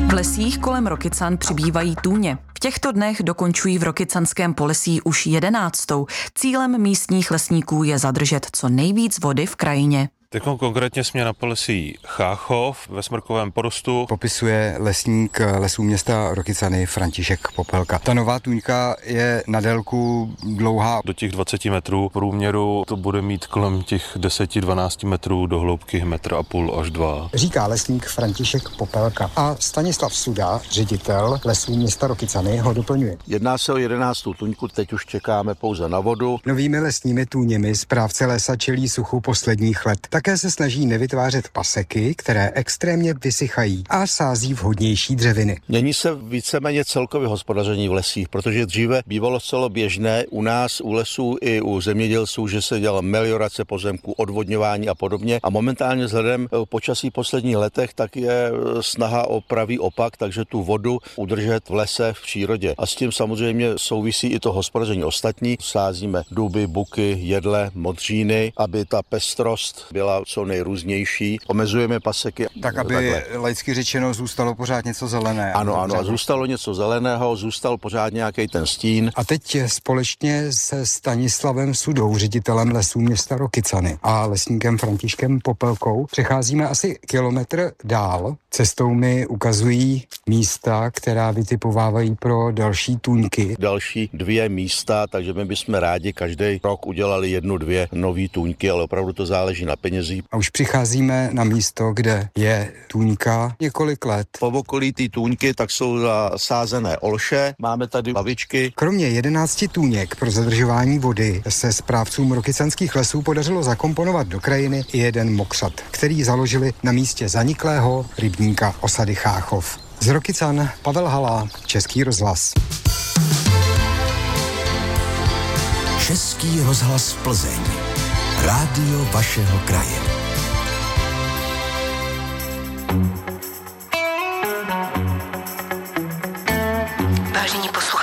V lesích kolem Rokycan přibývají tůně. V těchto dnech dokončují v Rokycanském polesí už 11. Cílem místních lesníků je zadržet co nejvíc vody v krajině. Teď konkrétně jsme na polesí Cháchov ve smrkovém porostu. Popisuje lesník Lesů města Rokycany František Popelka. Ta nová tůňka je na délku dlouhá. Do těch 20 metrů průměru to bude mít kolem těch 10-12 metrů do hloubky 1,5 až 2. Říká lesník František Popelka. A Stanislav Suda, ředitel Lesů města Rokycany, ho doplňuje. Jedná se o 11. tůňku, teď už čekáme pouze na vodu. Novými lesními tůněmi správce lesa čelí suchu posledních let. Také se snaží nevytvářet paseky, které extrémně vysychají a sází vhodnější dřeviny. Mění se víceméně celkově hospodaření v lesích, protože dříve bývalo zcela běžné u nás, u lesů i u zemědělců, že se dělala meliorace pozemků, odvodňování a podobně. A momentálně vzhledem počasí posledních letech tak je snaha o pravý opak, takže tu vodu udržet v lese, v přírodě. A s tím samozřejmě souvisí i to hospodaření ostatní. Sázíme duby, buky, jedle, modříny, aby ta pestrost byla co nejrůznější. Omezujeme paseky. Tak, aby laicky řečeno zůstalo pořád něco zelené. Ano, a zůstalo něco zeleného, zůstal pořád nějaký ten stín. A teď společně se Stanislavem Sudou, ředitelem Lesů města Rokycany a lesníkem Františkem Popelkou přecházíme asi kilometr dál. Cestou mi ukazují místa, která vytipovávají pro další tůňky. Další 2 místa, takže my bychom rádi každý rok udělali 1-2 nový tůňky, ale opravdu to záleží na penězích. A už přicházíme na místo, kde je tůňka několik let. Po okolí té tůňky tak jsou sázené olše, máme tady lavičky. Kromě 11 tůněk pro zadržování vody se správcům rokycanských lesů podařilo zakomponovat do krajiny i jeden mokřad, který založili na místě zaniklého rybníka osady Cháchov. Z Rokycan Pavel Hala, Český rozhlas. Český rozhlas Plzeň. Rádio vašeho kraje. Vážení posluchači,